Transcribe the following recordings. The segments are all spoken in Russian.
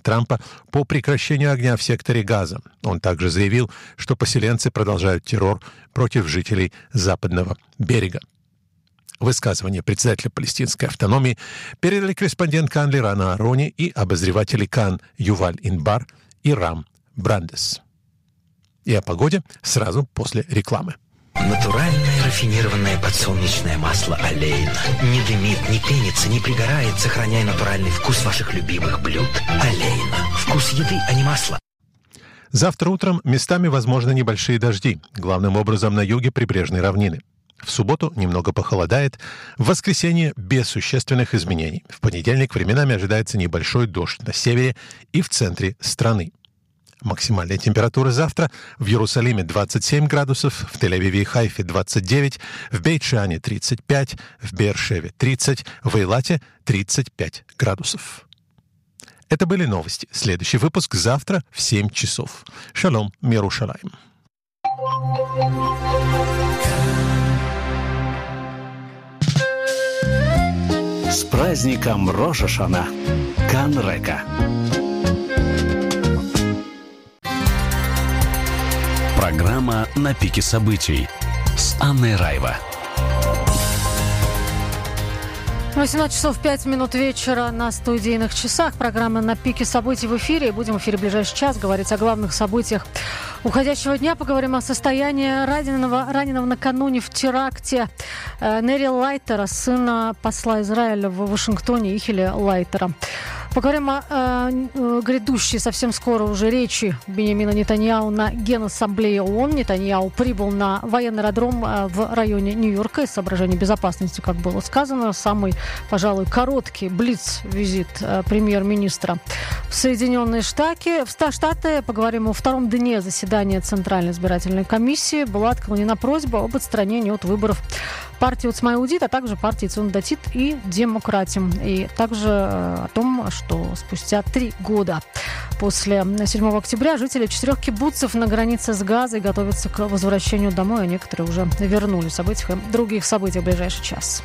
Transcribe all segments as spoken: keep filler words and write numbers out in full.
Трампа по прекращению огня в секторе Газа. Он также заявил, что поселенцы продолжают террор против жителей Западного берега. Высказывание председателя палестинской автономии передали корреспондент КАН Лиран Аарони и обозреватели КАН Юваль Инбар и Рам Брандес. И о погоде сразу после рекламы. Натуральное рафинированное подсолнечное масло «Олейна». Не дымит, не пенится, не пригорает, сохраняя натуральный вкус ваших любимых блюд. «Олейна». Вкус еды, а не масла. Завтра утром местами возможны небольшие дожди, главным образом на юге прибрежной равнины. В субботу немного похолодает, в воскресенье без существенных изменений. В понедельник временами ожидается небольшой дождь на севере и в центре страны. Максимальная температура завтра в Иерусалиме двадцать семь градусов, в Тель-Авиве и Хайфе двадцать девять, в Бейт-Шане тридцать пять, в Беэр-Шеве тридцать, в Эйлате тридцать пять градусов. Это были новости. Следующий выпуск завтра в семь часов. Шалом, мир Иерушалаим. С праздником Рош ха-Шана! КАН Река. Программа «На пике событий» с Анной Райва. восемнадцать часов пять минут вечера на студийных часах. Программа «На пике событий» в эфире. Будем в эфире в ближайший час говорить о главных событиях уходящего дня. Поговорим о состоянии раненого, раненого накануне в теракте э, Нери Лайтера, сына посла Израиля в Вашингтоне Ихеля Лайтера. Поговорим о э, грядущей совсем скоро уже речи Биньямина Нетаньяху на Генассамблее ООН. Нетаньяху прибыл на военный аэродром э, в районе Нью-Йорка из соображений безопасности, как было сказано. Самый, пожалуй, короткий блиц-визит э, премьер-министра в Соединенные Штаты. В Штаты поговорим о втором дне заседания Центральной избирательной комиссии. Была отклонена просьба об отстранении от выборов партии Уцма Иудит, а также партии Цион Датит и Демократим. И также э, о том, что спустя три года после седьмого октября жители четырех кибуцев на границе с Газой готовятся к возвращению домой, а некоторые уже вернулись. Об этих и других событиях в ближайший час.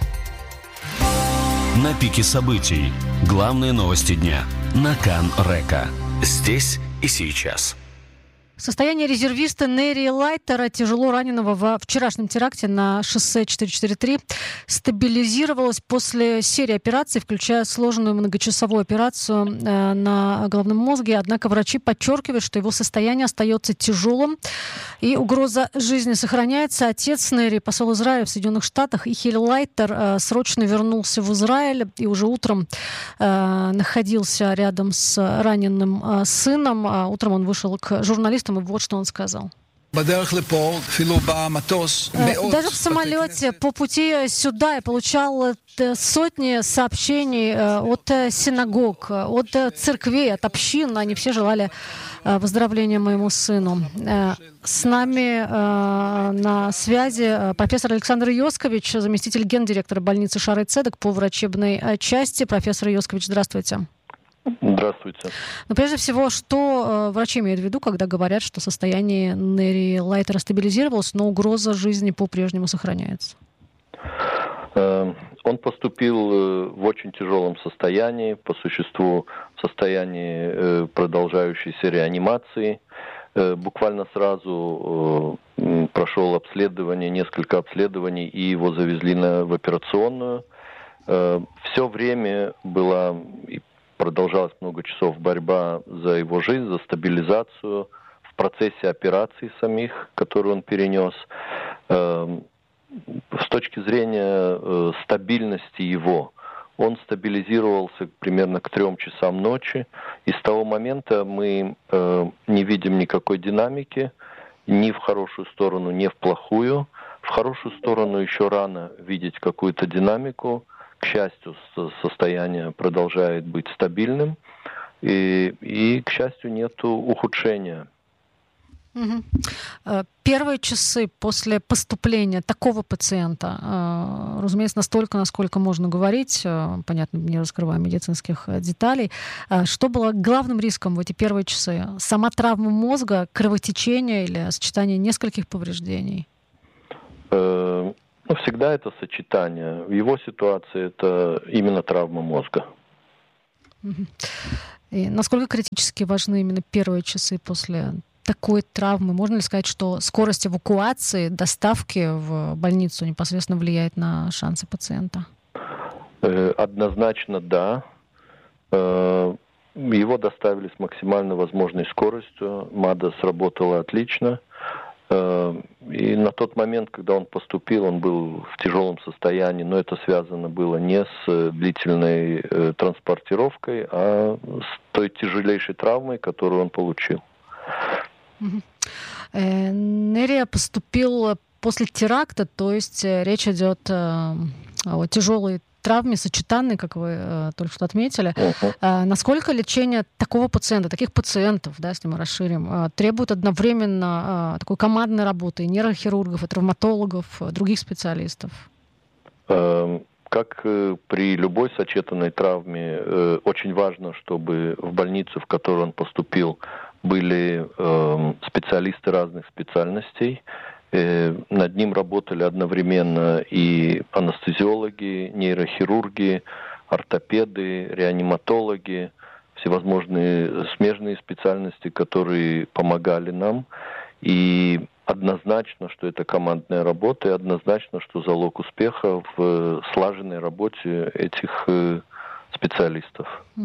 На пике событий. Главные новости дня. На КАН Река. Здесь и сейчас. Состояние резервиста Нери Лайтера, тяжело раненого во вчерашнем теракте на шоссе четыреста четырьдесят три, стабилизировалось после серии операций, включая сложную многочасовую операцию э, на головном мозге. Однако врачи подчеркивают, что его состояние остается тяжелым и угроза жизни сохраняется. Отец Нери, посол Израиля в Соединенных Штатах, Ихель Лайтер, э, срочно вернулся в Израиль и уже утром э, находился рядом с раненым э, сыном. А утром он вышел к журналистам, и вот что он сказал. Даже в самолете по пути сюда я получал сотни сообщений от синагог, от церквей, от общин. Они все желали выздоровления моему сыну. С нами на связи профессор Александр Йоскович, заместитель гендиректора больницы Шаарей Цедек по врачебной части. Профессор Йоскович, здравствуйте. Здравствуйте. Но прежде всего, что э, врачи имеют в виду, когда говорят, что состояние Нери Лайтера стабилизировалось, но угроза жизни по-прежнему сохраняется? Э, он поступил э, в очень тяжелом состоянии, по существу в состоянии э, продолжающейся реанимации. Э, буквально сразу э, прошел обследование, несколько обследований, и его завезли на, в операционную. Э, все время была... Продолжалась много часов борьба за его жизнь, за стабилизацию в процессе операций самих, которые он перенес. С точки зрения стабильности его, он стабилизировался примерно к трем часам ночи. И с того момента мы не видим никакой динамики, ни в хорошую сторону, ни в плохую. В хорошую сторону еще рано видеть какую-то динамику. К счастью, состояние продолжает быть стабильным, и, и к счастью, нет ухудшения. Угу. Первые часы после поступления такого пациента, разумеется, настолько, насколько можно говорить, понятно, не раскрывая медицинских деталей, что было главным риском в эти первые часы? Сама травма мозга, кровотечение или сочетание нескольких повреждений? Ну, всегда это сочетание. В его ситуации это именно травма мозга. И насколько критически важны именно первые часы после такой травмы? Можно ли сказать, что скорость эвакуации, доставки в больницу непосредственно влияет на шансы пациента? Однозначно, да. Его доставили с максимально возможной скоростью. МАДА сработала отлично. И на тот момент, когда он поступил, он был в тяжелом состоянии, но это связано было не с длительной транспортировкой, а с той тяжелейшей травмой, которую он получил. Нерия поступил после теракта, то есть речь идет о тяжелой травме сочетанной, как вы э, только что отметили. Uh-huh. Э, насколько лечение такого пациента, таких пациентов, да, если мы расширим, э, требует одновременно э, такой командной работы и нейрохирургов, и травматологов, и других специалистов? Uh, как э, при любой сочетанной травме, э, очень важно, чтобы в больницу, в которую он поступил, были э, специалисты разных специальностей. Над ним работали одновременно и анестезиологи, нейрохирурги, ортопеды, реаниматологи, всевозможные смежные специальности, которые помогали нам. И однозначно, что это командная работа, и однозначно, что залог успеха в слаженной работе этих специалистов.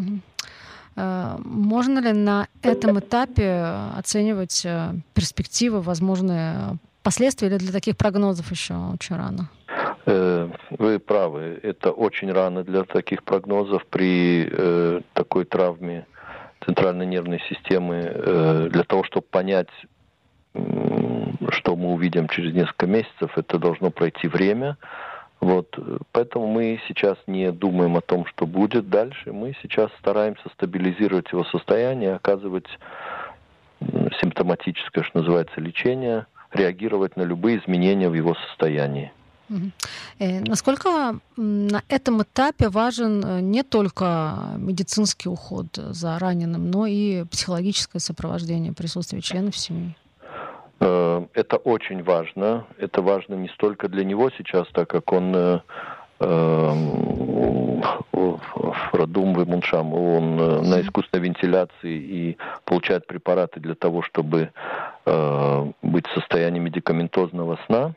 Можно ли на этом этапе оценивать перспективы, возможные последствия, или для таких прогнозов еще очень рано? Вы правы. Это очень рано для таких прогнозов. При э, такой травме центральной нервной системы, э, для того, чтобы понять, э, что мы увидим через несколько месяцев, это должно пройти время. Вот. Поэтому мы сейчас не думаем о том, что будет дальше. Мы сейчас стараемся стабилизировать его состояние, оказывать симптоматическое, что называется, лечение, реагировать на любые изменения в его состоянии. Угу. Э, насколько на этом этапе важен не только медицинский уход за раненым, но и психологическое сопровождение, присутствие членов семьи? Э, это очень важно. Это важно не столько для него сейчас, так как он э, Радум Вимуншам, он на искусственной вентиляции и получает препараты для того, чтобы э, быть в состоянии медикаментозного сна.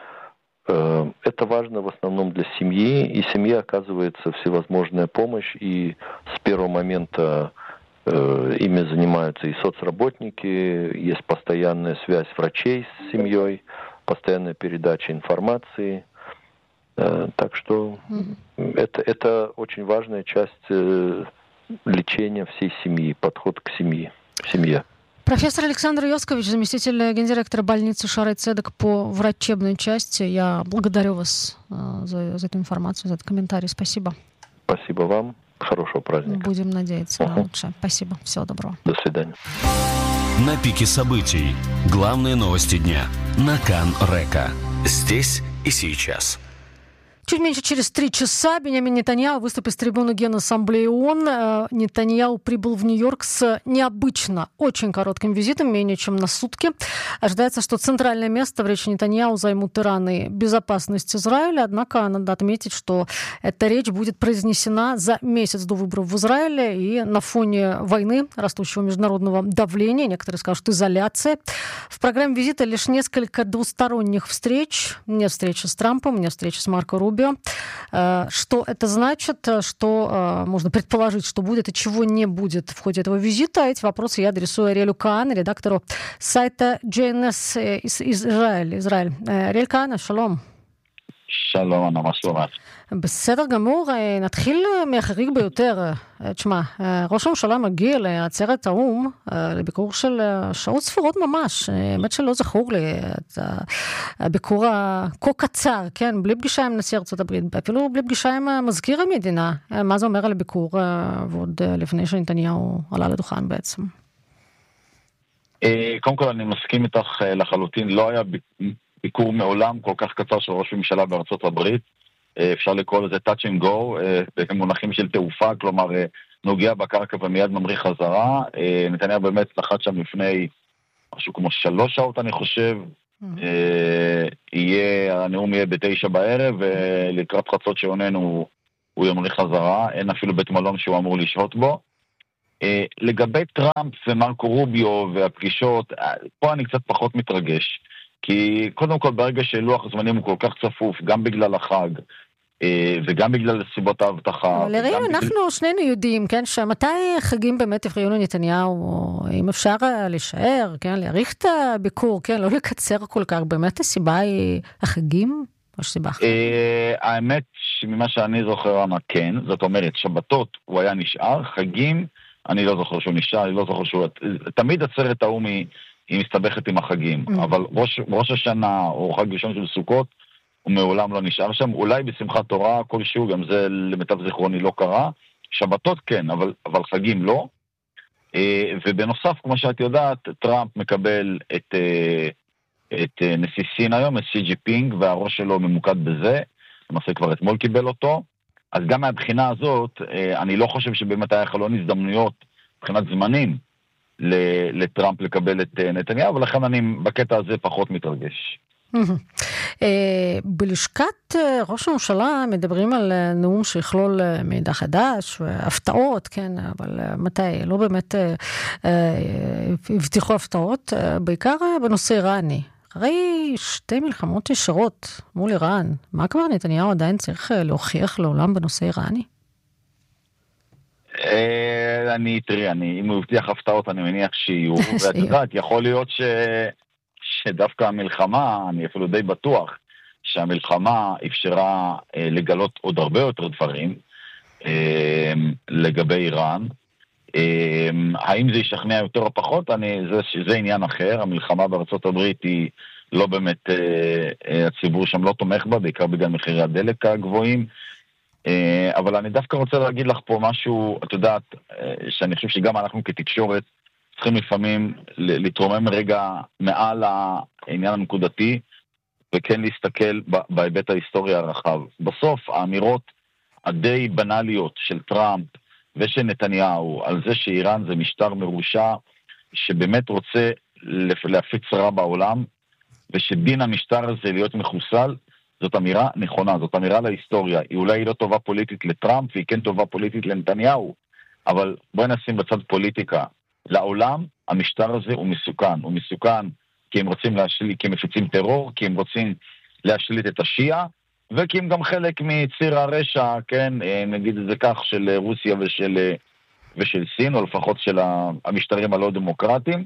Э, это важно в основном для семьи, и семье оказывается всевозможная помощь, и с первого момента э, ими занимаются и соцработники, есть постоянная связь врачей с семьей, постоянная передача информации. Так что mm-hmm. это, это очень важная часть э, лечения всей семьи, подход к семье. К семье. Профессор Александр Йоскович, заместитель гендиректора больницы Шаарей Цедек по врачебной части. Я благодарю вас э, за, за эту информацию, за этот комментарий. Спасибо. Спасибо вам. Хорошего праздника. Будем надеяться uh-huh. на лучшее. Спасибо. Всего доброго. До свидания. На пике событий. Главные новости дня. На Кан Река. Здесь и сейчас. Чуть меньше через три часа Биньямин Нетаньяху выступит с трибуны Генассамблеи ООН. Нетаньяху прибыл в Нью-Йорк с необычно очень коротким визитом, менее чем на сутки. Ожидается, что центральное место в речи Нетаньяху займут Иран и безопасность Израиля. Однако надо отметить, что эта речь будет произнесена за месяц до выборов в Израиле и на фоне войны, растущего международного давления, некоторые скажут изоляции. В программе визита лишь несколько двусторонних встреч. Нет встречи с Трампом, нет встречи с Марко Рубио. Что это значит, что можно предположить, что будет и чего не будет в ходе этого визита? Эти вопросы я адресую Ариэлю Каану, редактору сайта джей эн эс из Израиль. Израиль. Ариэль Каану, шалом. שלום, אנה, מה שלומך? בסדר גמור, נתחיל מהחריג ביותר. תשמע, ראש הממשלה מגיע לעצרת האו"ם לביקור של שעות ספורות ממש. האמת שלא זכור לי את הביקור הכה קצר, כן, בלי פגישה עם נשיא ארצות הברית, אפילו בלי פגישה עם מזכיר המדינה. מה זה אומר על הביקור, ועוד לפני שנתניהו עלה לדוכן בעצם? קודם כל אני מסכים איתך לחלוטין, לא היה ביקור מעולם כל כך קצר של ראש ממשלה בארצות הברית, אפשר לקרוא לזה touch and go, במונחים של תעופה, כלומר נוגע בקרקע ומיד ממריא חזרה. נתניהו באמת לחץ שם לפני משהו כמו שלוש שעות אני חושב, יהיה, הנאום יהיה בתשע בערב, ולקראת חצות שעוננו הוא ימריא חזרה, אין אפילו בית מלון שהוא אמור לשהות בו. לגבי טראמפ ומרקו רוביו והפגישות, פה אני קצת פחות מתרגש, כי קודם כל ברגע שלוח הזמנים הוא כל כך צפוף, גם בגלל החג, וגם בגלל סיבות ההבטחה. אבל הרי אנחנו שנינו יודעים, כן, שמתי חגים באמת יפריעו לנתניהו, או אם אפשר להישאר, כן, להאריך את הביקור, כן, לא לקצר כל כך, באמת הסיבה היא החגים? או שסיבה אחרת? האמת שממה שאני זוכר, כן, זאת אומרת, שבתות הוא היה נשאר, חגים, אני לא זוכר שהוא נשאר, אני לא זוכר שהוא... תמיד עצרת האום היא מסתבכת עם החגים, אבל ראש, ראש השנה או חג ראשון של סוכות, הוא מעולם לא נשאר שם, אולי בשמחת תורה כלשהו, גם זה למיטב זיכרוני לא קרה, שבתות כן, אבל, אבל חגים לא. ובנוסף, כמו שאת יודעת, טראמפ מקבל את, את נשיא סין היום, את סי ג'י פינג, והראש שלו ממוקד בזה, למעשה כבר אתמול קיבל אותו, אז גם מהבחינה הזאת, אני לא חושב שבאמת היה חלון הזדמנויות, מבחינת זמנים, לטראמפ לקבל את נתניהו, ולכן אני בקטע הזה פחות מתרגש. בלשכת ראש הממשלה מדברים על נאום שיכלול מידע חדש, הפתעות, כן, אבל מתי? לא באמת הבטיחו הפתעות, בעיקר בנושא איראני. הרי שתי מלחמות ישרות מול איראן, מה כבר נתניהו עדיין צריך להוכיח לעולם בנושא איראני? אני, תראי, אם הוא הבטיח הפתעות אני מניח שיהיו, ואת יודעת, יכול להיות ש... שדווקא המלחמה, אני אפילו די בטוח, שהמלחמה אפשרה אה, לגלות עוד הרבה יותר דברים אה, לגבי איראן. אה, האם זה ישכנע יותר או פחות? אני, זה, זה עניין אחר. המלחמה בארצות הברית היא לא באמת, אה, אה, הציבור שם לא תומך בה, בעיקר בגלל מחירי הדלק הגבוהים. אה, אבל אני דווקא רוצה להגיד לך פה משהו, את יודעת, אה, שאני חושב שגם אנחנו כתקשורת, צריכים לפעמים להתרומם רגע מעל העניין הנקודתי, וכן להסתכל בהיבט ההיסטורי הרחב. בסוף, האמירות הדי בנליות של טראמפ ושל נתניהו, על זה שאיראן זה משטר מרושע, שבאמת רוצה להפיץ רע בעולם, ושדין המשטר הזה להיות מחוסל, זאת אמירה נכונה, זאת אמירה להיסטוריה. היא אולי היא לא טובה פוליטית לטראמפ, והיא כן טובה פוליטית לנתניהו, אבל בואי נשים בצד פוליטיקה. לעולם, המשטר הזה הוא מסוכן. הוא מסוכן כי הם רוצים להשליט, כי הם מפיצים טרור, כי הם רוצים להשליט את השיעה, וכי הם גם חלק מציר הרשע, כן, נגיד את זה כך, של רוסיה ושל, ושל סין, או לפחות של המשטרים הלא דמוקרטיים.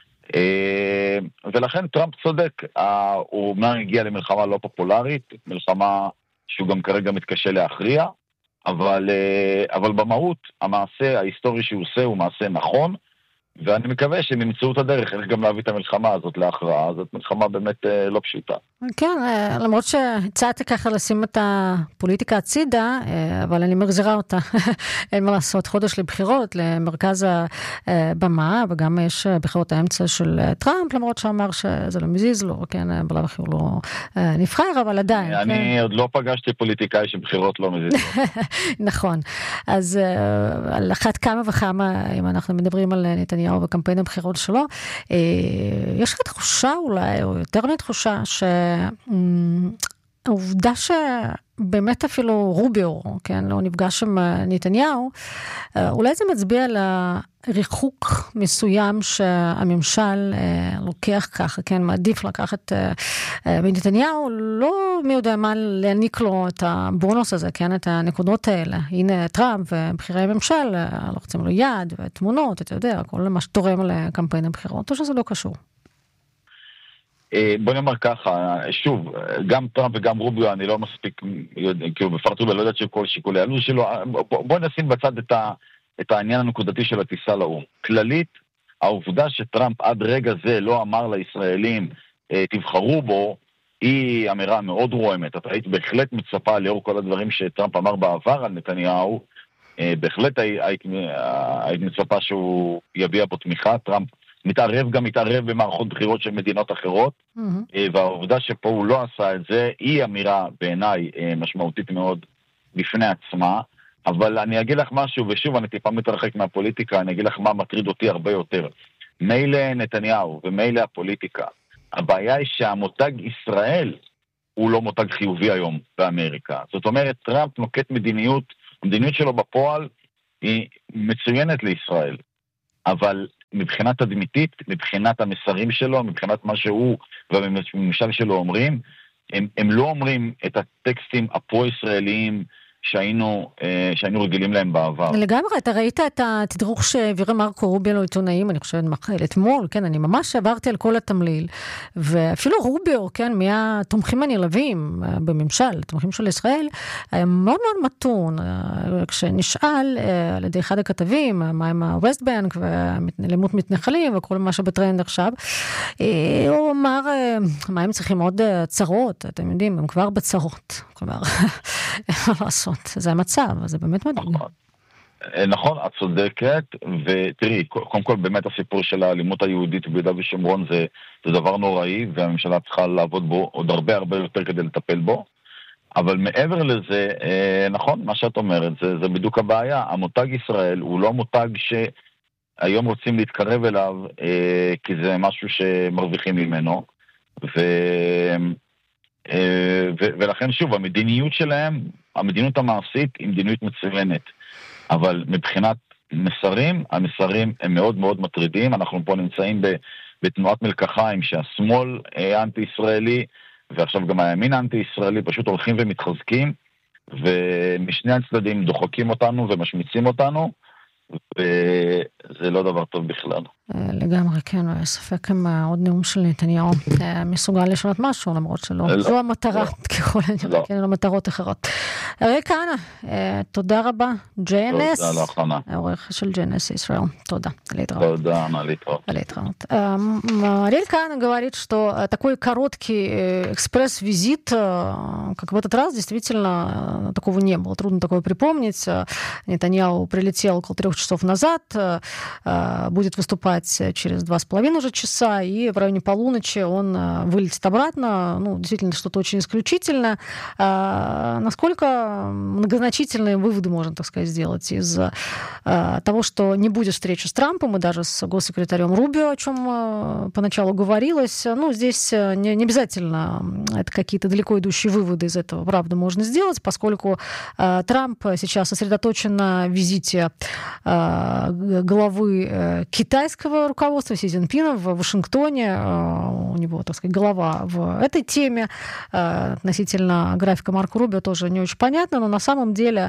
ולכן טראמפ צודק, הוא אומנם הגיע למלחמה לא פופולרית, מלחמה שהוא גם כרגע מתקשה להכריע, אבל, אבל במהות, המעשה ההיסטורי שהוא עושה הוא מעשה נכון, ואני מקווה שהם ימצאו את הדרך, איך גם להביא את המלחמה הזאת להכרעה, זאת מלחמה באמת לא פשוטה. כן, למרות שהצעתי ככה לשים את הפוליטיקה הצידה, אבל אני מחזירה אותה, אין מה לעשות, חודש לבחירות, למרכז הבמה, וגם יש בחירות האמצע של טראמפ, למרות שאמר שזה לא מזיז לו, כן, בלב אחר לא נבחר, אבל עדיין. אני עוד לא פגשתי פוליטיקאי שבחירות לא מזיז לו. נכון, אז על אחת כמה וכמה, אם אנחנו מדברים על נתניהו, בקמפיין הבחירות שלו, יש לך תחושה אולי, או יותר מתחושה, שהעובדה שבאמת אפילו רוביו, כן, לא נפגש עם נתניהו, אולי זה מצביע על ריחוק מסוים שהממשל לוקח ככה, כן, מעדיף לקחת מנתניהו, לא מי יודע מה להעניק לו את הבונוס הזה, כן, את הנקודות האלה. הנה טראמפ ובחירי הממשל, לוחצים לו יד ותמונות, אתה יודע, כל מה שתורם לקמפיין הבחירות, או שזה לא קשור. בוא נאמר ככה, שוב, גם טראמפ וגם רוביו, אני לא מספיק, כאילו בפרטו לא יודעת שכל שיקולי עלו שלו, בוא נשים בצד את ה... את העניין הנקודתי של הטיסה לאום. כללית, העובדה שטראמפ עד רגע זה לא אמר לישראלים, תבחרו בו, היא אמירה מאוד רועמת. אתה היית בהחלט מצפה לאור כל הדברים שטראמפ אמר בעבר על נתניהו, בהחלט היית, היית מצפה שהוא יביע בו תמיכה. טראמפ מתערב גם מתערב במערכות בחירות של מדינות אחרות, mm-hmm. והעובדה שפה הוא לא עשה את זה, היא אמירה בעיניי משמעותית מאוד בפני עצמה. אבל אני אגיד לך משהו, ושוב אני טיפה מתרחק מהפוליטיקה, אני אגיד לך מה מטריד אותי הרבה יותר. מילא נתניהו ומילא הפוליטיקה, הבעיה היא שהמותג ישראל הוא לא מותג חיובי היום באמריקה. זאת אומרת, טראמפ נוקט מדיניות, המדיניות שלו בפועל היא מצוינת לישראל, אבל מבחינת תדמיתית, מבחינת המסרים שלו, מבחינת מה שהוא והממשל שלו אומרים, הם, הם לא אומרים את הטקסטים הפרו-ישראליים שהיינו, שהיינו רגילים להם בעבר. לגמרי, אתה ראית את התדרוך שהעביר מרקו רוביו לעיתונאים, אני חושבת, אתמול, כן, אני ממש עברתי על כל התמליל, ואפילו רוביו, כן, מהתומכים הנלהבים בממשל, תומכים של ישראל, היה מאוד מאוד מתון, כשנשאל על ידי אחד הכתבים, מה עם הווסט בנק ולמות מתנחלים וכל מה שבטרנד עכשיו, הוא אמר, מה הם צריכים עוד צרות, אתם יודעים, הם כבר בצרות, כלומר, מה לעשות? זה המצב, זה באמת מדהים. נכון, נכון, את צודקת, ותראי, קודם כל באמת הסיפור של האלימות היהודית ביהודה ושומרון זה, זה דבר נוראי, והממשלה צריכה לעבוד בו עוד הרבה הרבה יותר כדי לטפל בו, אבל מעבר לזה, נכון, מה שאת אומרת, זה, זה בדיוק הבעיה, המותג ישראל הוא לא מותג שהיום רוצים להתקרב אליו, כי זה משהו שמרוויחים ממנו, ו... ולכן שוב, המדיניות שלהם, המדיניות המעשית היא מדיניות מצוינת, אבל מבחינת מסרים, המסרים הם מאוד מאוד מטרידים, אנחנו פה נמצאים בתנועת מלקחיים שהשמאל אנטי-ישראלי, ועכשיו גם הימין האנטי-ישראלי פשוט הולכים ומתחזקים, ומשני הצדדים דוחקים אותנו ומשמיצים אותנו, וזה לא דבר טוב בכלל. לגמרי, כן, ספק אם עוד נאום של נתניהו מסוגל לשנות משהו, למרות שלא. זו המטרה, ככל הנראה, כן, לא מטרות אחרות. אריאל כהנא, תודה רבה. ג'יי אן אס, תודה לך, חנה. העורך של ג'יי אן אס ישראל. Туда, להתראות. Туда, להתראות. להתраут. Ариэль Каана говорит, что такой короткий экспресс-визит, как в этот раз, действительно такого не было. Трудно такое припомнить. Нетаньяху прилетел около трех часов назад, будет выступать через два с половиной уже часа, и в районе полуночи он вылетит обратно. Ну, действительно, что-то очень исключительное. Насколько многозначительные выводы можно, так сказать, сделать из того, что не будет встречи с Трампом и даже с госсекретарем Рубио, о чем поначалу говорилось. Ну, здесь не, не обязательно это какие-то далеко идущие выводы из этого, правда, можно сделать, поскольку Трамп сейчас сосредоточен на визите главы китайского руководства Си Цзиньпина в Вашингтоне. У него, так сказать, голова в этой теме. Относительно графика Марко Рубио тоже не очень понятно, но на самом деле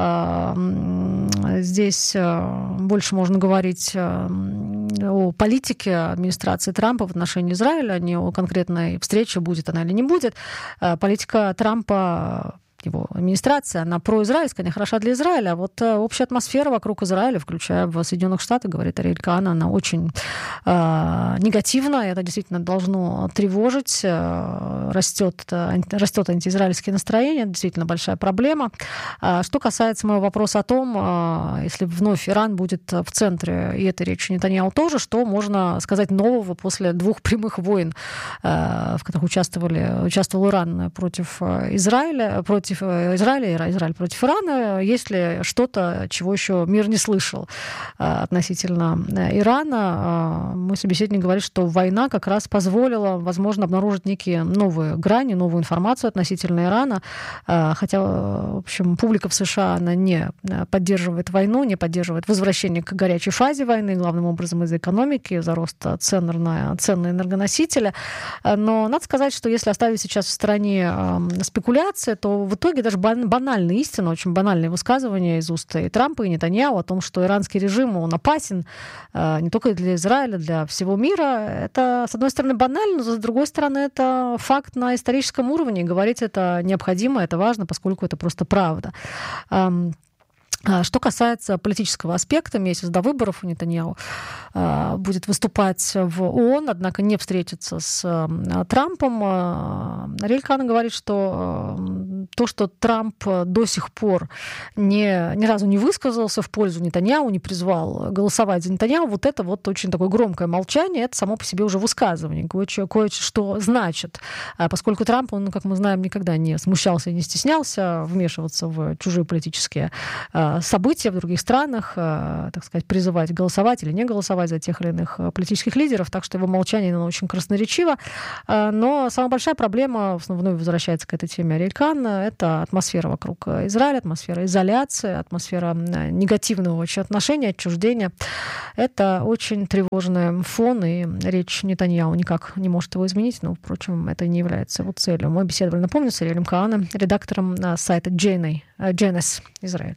здесь больше можно говорить о политике администрации Трампа в отношении Израиля, а не о конкретной встрече, будет она или не будет. Политика Трампа, его администрация, она произраильская, она хороша для Израиля, а вот общая атмосфера вокруг Израиля, включая в Соединенных Штатах, говорит Ариэль Каана, она очень э, негативная, это действительно должно тревожить, э, растет, э, растет антиизраильские настроения, это действительно большая проблема. А что касается моего вопроса о том, э, если вновь Иран будет в центре, и этой речи Нетаньяху тоже, что можно сказать нового после двух прямых войн, э, в которых участвовали, участвовал Иран против Израиля, против Израиля, Израиль против Ирана, есть ли что-то, чего еще мир не слышал относительно Ирана. Мой собеседник говорит, что война как раз позволила, возможно, обнаружить некие новые грани, новую информацию относительно Ирана, хотя, в общем, публика в США, она не поддерживает войну, не поддерживает возвращение к горячей фазе войны, главным образом из-за экономики, из-за роста цен на, цен на энергоносители. Но надо сказать, что если оставить сейчас в стороне спекуляции, то в итоге даже банальная истина, очень банальные высказывания из уст и Трампа, и Нетаньяху о том, что иранский режим, он опасен не только для Израиля, для всего мира. Это, с одной стороны, банально, но с другой стороны, это факт на историческом уровне. И говорить это необходимо, это важно, поскольку это просто правда. Что касается политического аспекта, месяц до выборов у Нетаньяху будет выступать в ООН, однако не встретиться с Трампом. Ариэль Каана говорит, что то, что Трамп до сих пор не, ни разу не высказался в пользу Нетаньяху, не призвал голосовать за Нетаньяху, вот это вот очень такое громкое молчание, это само по себе уже высказывание, кое-что, кое-что значит. Поскольку Трамп, он, как мы знаем, никогда не смущался и не стеснялся вмешиваться в чужие политические события в других странах, так сказать, призывать голосовать или не голосовать за тех или иных политических лидеров, так что его молчание, оно очень красноречиво. Но самая большая проблема, вновь возвращается к этой теме Ариэль Кан, это атмосфера вокруг Израиля, атмосфера изоляции, атмосфера негативного очень отношения, отчуждения. Это очень тревожный фон, и речь Нетаньяху никак не может его изменить, но, впрочем, это не является его целью. Мы беседовали, напомню, с Ариэлем Кааном, редактором сайта джи эн эй, джи эн эс Израиль.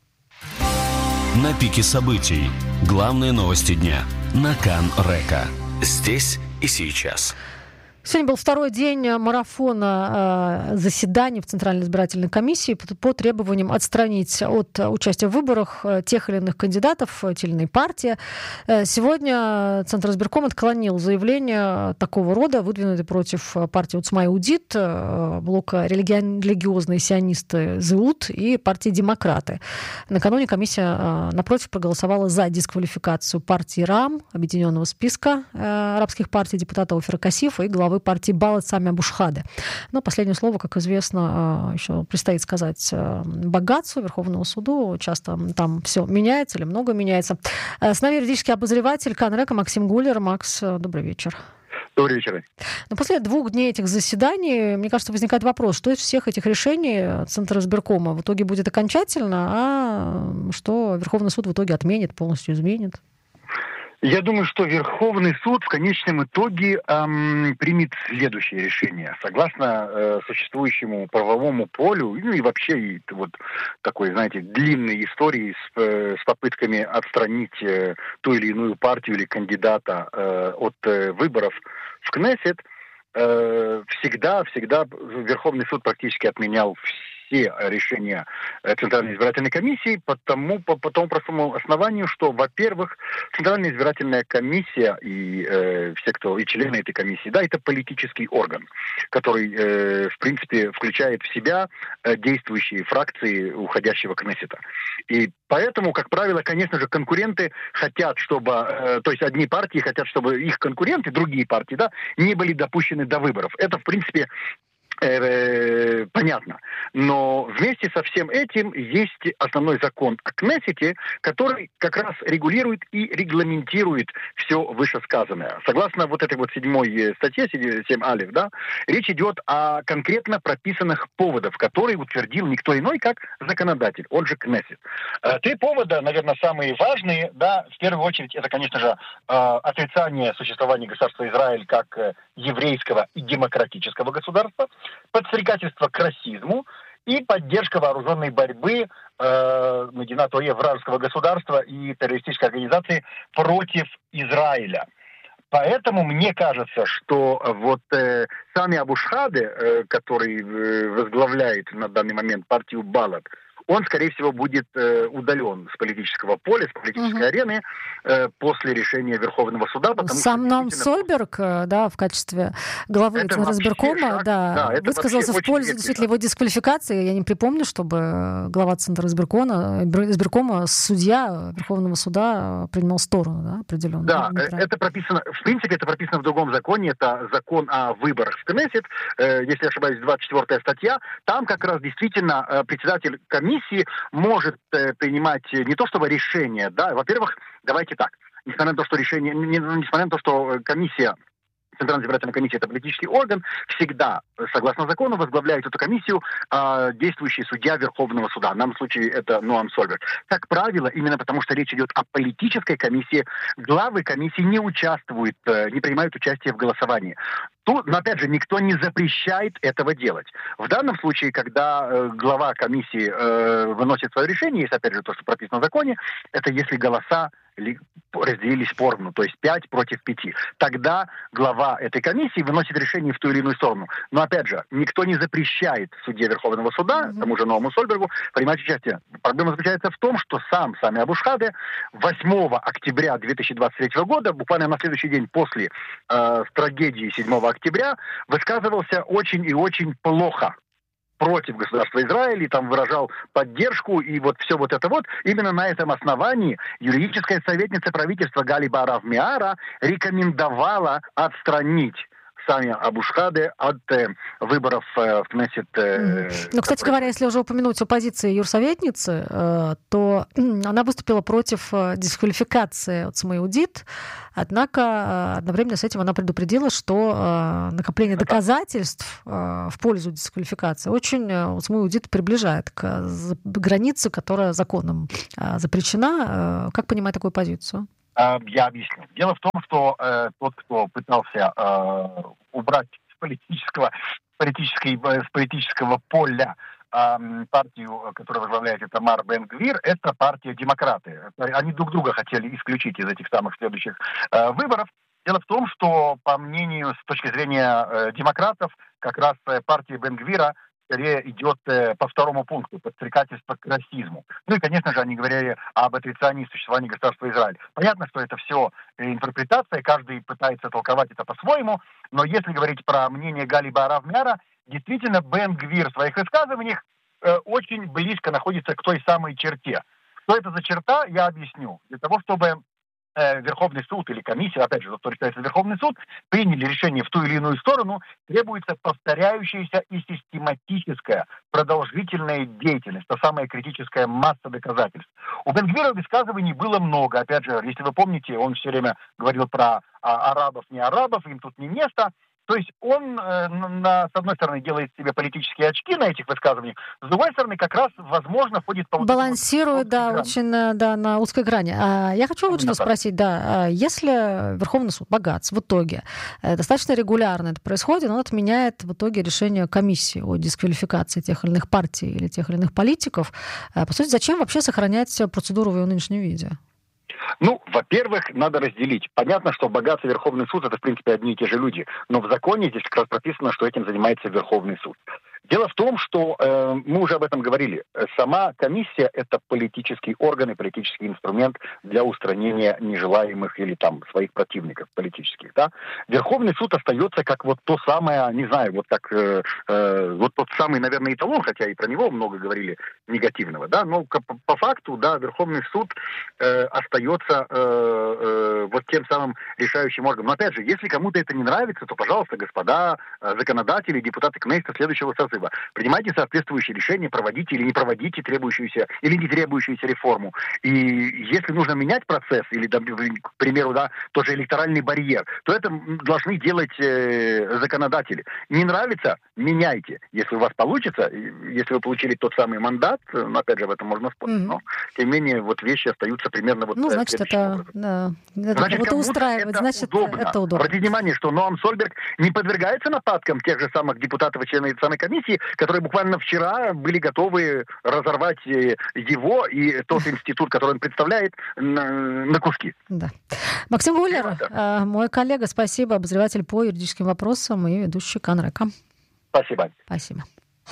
На пике событий. Главные новости дня. На Кан Река. Здесь и сейчас. Сегодня был второй день марафона э, заседаний в Центральной избирательной комиссии по, по требованиям отстранить от участия в выборах э, тех или иных кандидатов, те или иные партии. Э, сегодня Центр избирком отклонил заявление такого рода, выдвинутое против партии Уцма Иудит, э, блока религи- религиозные сионисты Зеут и партии Демократы. Накануне комиссия, э, напротив, проголосовала за дисквалификацию партии Рам, объединенного списка э, арабских партий, депутата Офера Касифа и главы партии Балат Сами Абушхаде. Но последнее слово, как известно, еще предстоит сказать Багацу, Верховному суду. Часто там все меняется или много меняется. С нами юридический обозреватель Кан Река Максим Гулер. Макс, добрый вечер. Добрый вечер. Но после двух дней этих заседаний, мне кажется, возникает вопрос, что из всех этих решений Центра избиркома в итоге будет окончательно, а что Верховный суд в итоге отменит, полностью изменит? Я думаю, что Верховный суд в конечном итоге эм, примет следующее решение. Согласно э, существующему правовому полю, ну и вообще и, вот такой, знаете, длинной истории с, э, с попытками отстранить э, ту или иную партию или кандидата э, от э, выборов в Кнессет, э, всегда, всегда Верховный суд практически отменял все все решения Центральной избирательной комиссии по тому, по, по тому простому основанию, что, во-первых, Центральная избирательная комиссия и э, все, кто и члены этой комиссии, да, это политический орган, который, э, в принципе, включает в себя э, действующие фракции уходящего Кнессета. И поэтому, как правило, конечно же, конкуренты хотят, чтобы, э, то есть одни партии хотят, чтобы их конкуренты, другие партии, да, не были допущены до выборов. Это, в принципе, Э, понятно. Но вместе со всем этим есть основной закон о Кнессете, который как раз регулирует и регламентирует все вышесказанное. Согласно вот этой вот седьмой статье, семь алиф, да, речь идет о конкретно прописанных поводах, которые утвердил никто иной, как законодатель, он же Кнессет. Три повода, наверное, самые важные, да, в первую очередь, это, конечно же, отрицание существования государства Израиль как еврейского и демократического государства, подстрекательство к расизму и поддержка вооруженной борьбы э, Медина Тоя, вражеского государства и террористической организации против Израиля. Поэтому мне кажется, что вот э, Сами Абушхаде, э, который э, возглавляет на данный момент партию Балат, он, скорее всего, будет э, удален с политического поля, с политической uh-huh. арены э, после решения Верховного суда. Сам Ноам действительно... Сольберг, да, в качестве главы Центра избиркома, да, да, высказался в пользу действительно его дисквалификации. Я не припомню, чтобы глава Центра избиркома, избиркома, судья Верховного суда принимал сторону, да, определенно. Да, это прописано, в принципе, это прописано в другом законе, это закон о выборах в Кнессет, э, если я ошибаюсь, двадцать четвёртая статья. Там как раз действительно э, председатель комиссии может э, принимать не то чтобы решение, да, во-первых, давайте так, несмотря на то, что решение, не, несмотря на то, что комиссия, Центральная избирательная комиссия, это политический орган, всегда, согласно закону, возглавляет эту комиссию э, действующий судья Верховного суда. В данном случае это Ноам Сольберг. Как правило, именно потому что речь идет о политической комиссии, главы комиссии не участвуют, э, не принимают участие в голосовании. Тут, но опять же, никто не запрещает этого делать. В данном случае, когда э, глава комиссии э, выносит свое решение, есть опять же то, что прописано в законе, это если голоса разделились поровну, то есть пять против пяти. Тогда глава этой комиссии выносит решение в ту или иную сторону. Но опять же, никто не запрещает судье Верховного суда, mm-hmm. тому же Ноаму Сольбергу, принимать участие. Проблема заключается в том, что сам Сами Абушхаде восьмого октября две тысячи двадцать третьего года, буквально на следующий день после э, трагедии седьмого октября, высказывался очень и очень плохо против государства Израиль, и там выражал поддержку, и вот все вот это вот. Именно на этом основании юридическая советница правительства Гали Баарав Миара рекомендовала отстранить Сами Абу Шхаде от э, выборов э, в Кнессет. Э, ну, кстати говоря, если уже упомянуть о позиции юрсоветницы, э, то э, она выступила против э, дисквалификации от Цмаиудит, однако э, одновременно с этим она предупредила, что э, накопление доказательств э, в пользу дисквалификации очень э, Цмаиудит приближает к за- границе, которая законом э, запрещена. Э, как понимать такую позицию? Я объясню. Дело в том, что э, тот, кто пытался э, убрать с политического, политической, с политического поля э, партию, которую возглавляет Итамар Бен-Гвир, это партия «Демократы». Они друг друга хотели исключить из этих самых следующих э, выборов. Дело в том, что, по мнению, с точки зрения э, демократов, как раз э, партия Бен-Гвира скорее идет э, по второму пункту, подстрекательство к расизму. Ну и, конечно же, они говорили об отрицании существования государства Израиль. Понятно, что это все интерпретация, каждый пытается толковать это по-своему, но если говорить про мнение Гали Баарав Миара, действительно, Бен-Гвир в своих высказываниях э, очень близко находится к той самой черте. Что это за черта, я объясню. Для того, чтобы Верховный суд или комиссия, опять же, то, что решается Верховный суд, приняли решение в ту или иную сторону, требуется повторяющаяся и систематическая продолжительная деятельность, та самая критическая масса доказательств. У Бен-Гвира высказываний было много. Опять же, если вы помните, он все время говорил про а, арабов, не арабов, им тут не место. То есть он, э, на, с одной стороны, делает себе политические очки на этих высказываниях, с другой стороны, как раз, возможно, ходит по... Балансирует, да, грани. очень да, на узкой грани. А, я хочу вот что спросить, да, если Верховный суд, Багац, в итоге, э, достаточно регулярно это происходит, он отменяет в итоге решение комиссии о дисквалификации тех или иных партий или тех или иных политиков, э, по сути, зачем вообще сохранять процедуру в ее нынешнем виде? Ну, во-первых, надо разделить. Понятно, что Багац и Верховный суд — это, в принципе, одни и те же люди. Но в законе здесь как раз прописано, что этим занимается Верховный суд. Дело в том, что э, мы уже об этом говорили. Сама комиссия — это политический орган и политический инструмент для устранения нежелаемых или там своих противников политических. Да? Верховный суд остается как вот то самое, не знаю, вот как э, э, вот тот самый, наверное, эталон, хотя и про него много говорили негативного, да, но по, по факту, да, Верховный суд э, остается э, э, вот тем самым решающим органом. Но опять же, если кому-то это не нравится, то, пожалуйста, господа э, законодатели, депутаты Кнессета следующего созыва, принимайте соответствующие решения, проводите или не проводите требующуюся или не требующуюся реформу. И если нужно менять процесс, или, к примеру, да, тот же электоральный барьер, то это должны делать э, законодатели. Не нравится — меняйте. Если у вас получится, если вы получили тот самый мандат, опять же, об этом можно спорить, mm-hmm. но, тем не менее, вот вещи остаются примерно вот... Ну, значит, это, да, это значит, кого-то устраивает, это значит, удобно. это удобно. Обратите внимание, что Ноам Сольберг не подвергается нападкам тех же самых депутатов и членов самой комиссии, которые буквально вчера были готовы разорвать его и тот институт, который он представляет, на, на куски. Да. Максим Гулер, да. мой коллега, спасибо, обозреватель по юридическим вопросам и ведущий Кан Река. Спасибо. Спасибо.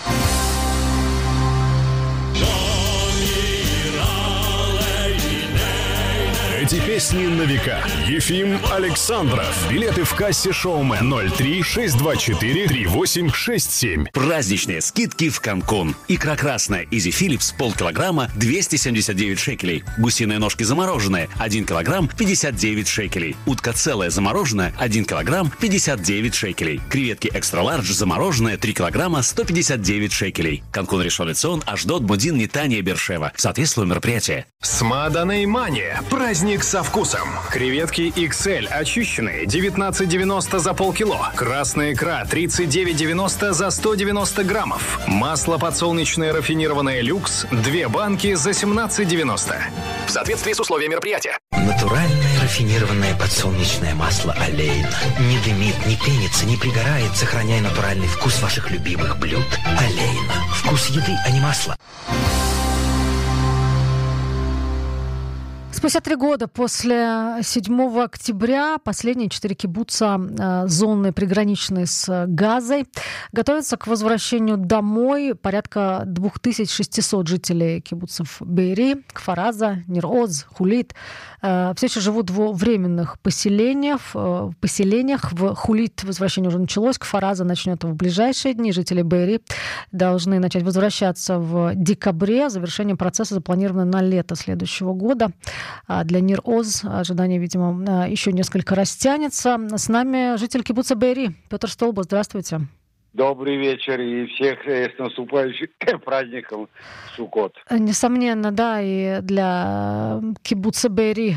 Эти песни на века. Ефим Александров. Билеты в кассе «Шоумен» ноль три шесть два четыре три восемь шесть семь. Праздничные скидки в Канкун. Икра красная Изи Филлипс полкилограмма двести семьдесят девять шекелей. Гусиные ножки замороженные один килограмм пятьдесят девять шекелей. Утка целая замороженная один килограмм пятьдесят девять шекелей. Креветки экстра лардж замороженные три килограмма сто пятьдесят девять шекелей. Канкун Ришон Лецион, Ашдод, Мудин, Нетания, Бершева. Соответствует мероприятие. Смаданой мания. Праздник со вкусом. Креветки икс эль очищенные девятнадцать девяносто за полкило. Красная икра тридцать девять девяносто за сто девяносто граммов. Масло подсолнечное рафинированное люкс две банки за семнадцать девяносто. В соответствии с условиями мероприятия. Натуральное рафинированное подсолнечное масло Олейн. Не дымит, не пенится, не пригорает, сохраняя натуральный вкус ваших любимых блюд. Олейн. Вкус еды, а не масла. Спустя три года после седьмого октября последние четыре кибуца э, зоны, приграничной с Газой, готовятся к возвращению домой. Порядка две тысячи шестьсот жителей кибуцев Беэри, Кфар-Аза, Нир-Оз, Хулит э, все еще живут в временных поселениях. Э, поселениях. В Хулит возвращение уже началось, Кфар-Аза начнет в ближайшие дни. Жители Беэри должны начать возвращаться в декабре. Завершение процесса запланировано на лето следующего года. Для Нир-Оз ожидание, видимо, еще несколько растянется. С нами житель кибуца Беэри Петр Столбо. Здравствуйте. Добрый вечер и всех с наступающим праздником Суккот. Несомненно, да, и для кибуца Беэри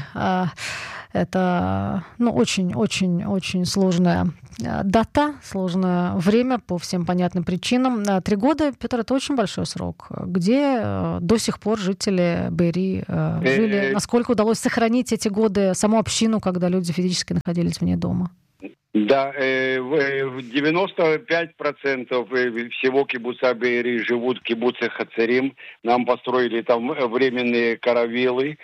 это ну, очень-очень-очень сложная дата, сложное время по всем понятным причинам. Три года, Петр, это очень большой срок. Где до сих пор жители Беэри жили? Насколько удалось сохранить эти годы саму общину, когда люди физически находились вне дома? Да, девяносто пять процентов всего кибуца Беэри живут в кибуце Хацерим. Нам построили там временные каравеллы.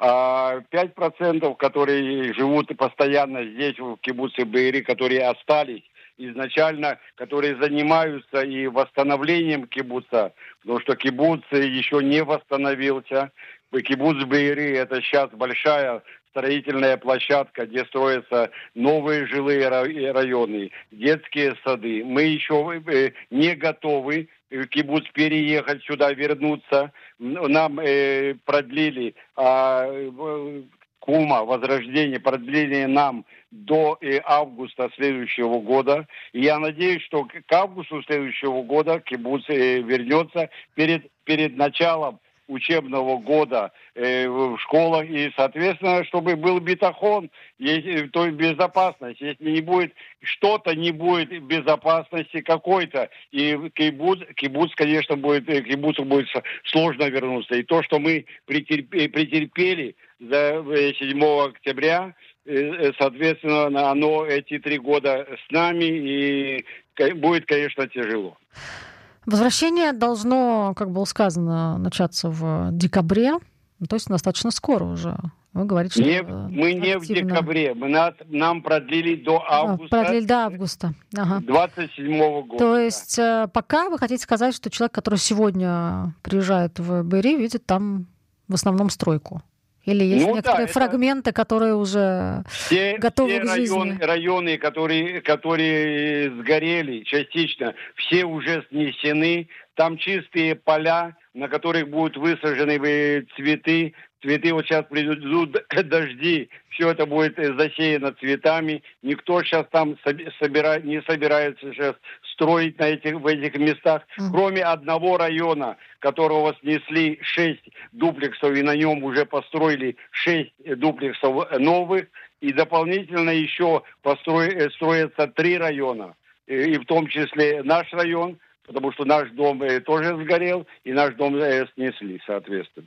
А пять процентов, которые живут постоянно здесь, в кибуце Беэри, которые остались изначально, которые занимаются и восстановлением кибуца, потому что кибуц еще не восстановился. Кибуц Беэри – это сейчас большая строительная площадка, где строятся новые жилые районы, детские сады. Мы еще не готовы кибуц переехать сюда, вернуться. Нам э, продлили э, Кума, возрождение, продление нам до э, августа следующего года. И я надеюсь, что к августу следующего года кибуц э, вернется перед, перед началом учебного года э, в школах, и, соответственно, чтобы был битахон, если, то есть безопасность. Если не будет, что-то не будет безопасности какой-то, и кибуц, кибуц, конечно, будет, кибуцу будет сложно вернуться. И то, что мы претерпели, претерпели за седьмого октября, э, соответственно, оно эти три года с нами, и будет, конечно, тяжело. Возвращение должно, как было сказано, начаться в декабре, то есть достаточно скоро уже. Вы говорите, что... Не, мы не активно... в декабре, мы нас, нам продлили до августа. А, продлили до августа. Ага. двадцать седьмого года. То есть да. Пока вы хотите сказать, что человек, который сегодня приезжает в Беэри, видит там в основном стройку? Или есть ну, некоторые да, фрагменты, которые уже все, готовы все к жизни? Районы, районы которые, которые сгорели частично, все уже снесены. Там чистые поля, на которых будут высажены цветы. Цветы, вот сейчас придут дожди, все это будет засеяно цветами. Никто сейчас там собира, не собирается сейчас строить на этих, в этих местах, mm. кроме одного района, которого снесли шесть дуплексов, и на нем уже построили шесть дуплексов новых, и дополнительно еще построи, строятся три района, и, и в том числе наш район, потому что наш дом тоже сгорел, и наш дом снесли, соответственно.